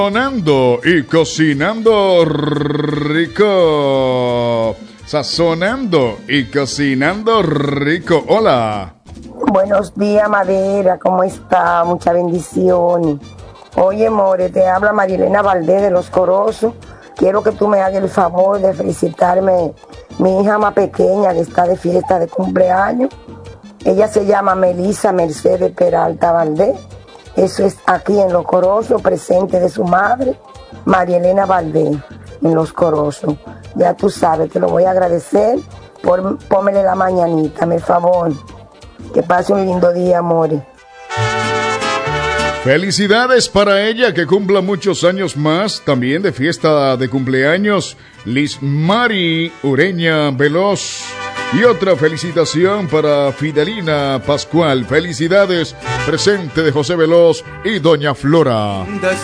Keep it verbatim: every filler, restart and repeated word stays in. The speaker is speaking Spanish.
Sazonando y cocinando rico. Sazonando y cocinando rico. Hola. Buenos días, Madera. ¿Cómo está? Mucha bendición. Oye, more, te habla Marielena Valdés de Los Corozos. Quiero que tú me hagas el favor de felicitarme mi hija más pequeña que está de fiesta de cumpleaños. Ella se llama Melissa Mercedes Peralta Valdés. Eso es aquí en Los Corozos, presente de su madre, Marielena Valdés, en Los Corozos. Ya tú sabes, te lo voy a agradecer por pómele la mañanita, mi favor. Que pase un lindo día, amores. Felicidades para ella, que cumpla muchos años más, también de fiesta de cumpleaños, Liz Mari Ureña Veloz. Y otra felicitación para Fidelina Pascual. Felicidades, presente de José Veloz y Doña Flora.